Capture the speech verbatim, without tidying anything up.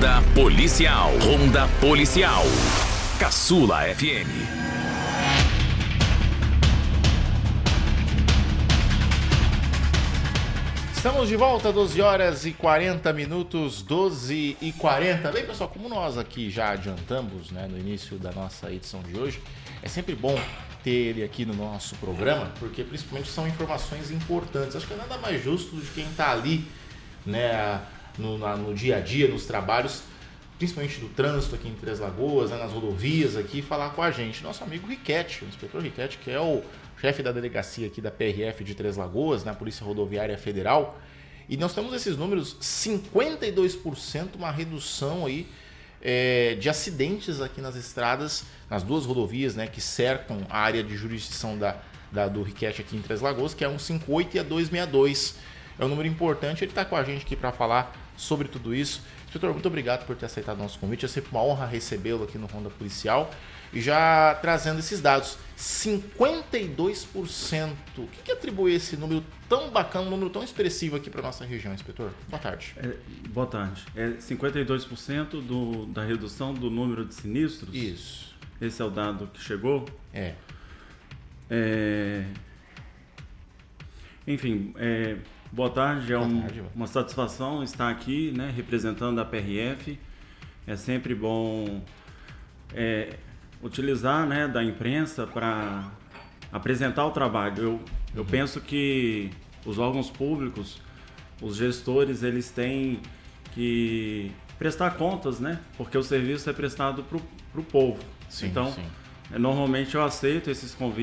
Ronda Policial. Ronda Policial. Caçula F M. Estamos de volta, doze horas e quarenta minutos, doze e quarenta. Bem, pessoal, como nós aqui já adiantamos, né, no início da nossa edição de hoje, é sempre bom ter ele aqui no nosso programa, porque principalmente são informações importantes. Acho que é nada mais justo do que quem está ali, né, no, na, no dia a dia, nos trabalhos, principalmente do trânsito aqui em Três Lagoas, né, nas rodovias aqui, falar com a gente. Nosso amigo Riquete, o inspetor Riquete, que é o chefe da delegacia aqui da P R F de Três Lagoas, na Polícia Rodoviária Federal. E nós temos esses números, cinquenta e dois por cento, uma redução aí é, de acidentes aqui nas estradas, nas duas rodovias, né, que cercam a área de jurisdição da, da, do Riquete aqui em Três Lagoas, que é a cento e cinquenta e oito e a duzentos e sessenta e dois. É um número importante, ele está com a gente aqui para falar sobre tudo isso. Inspetor, muito obrigado por ter aceitado o nosso convite, é sempre uma honra recebê-lo aqui no Ronda Policial. E já trazendo esses dados, cinquenta e dois por cento. O que, que atribui esse número tão bacana, um número tão expressivo aqui para a nossa região, inspetor? Boa tarde. É, boa tarde. É cinquenta e dois por cento do, da redução do número de sinistros? Isso. Esse é o dado que chegou? É. é... Enfim, é... boa tarde. É boa um, tarde, uma satisfação estar aqui, né, representando a P R F. É sempre bom... É... utilizar, né, da imprensa para apresentar o trabalho. Eu, eu uhum. penso que os órgãos públicos, os gestores, eles têm que prestar contas, né, porque o serviço é prestado para o povo. Sim, então, sim. normalmente eu aceito esses convites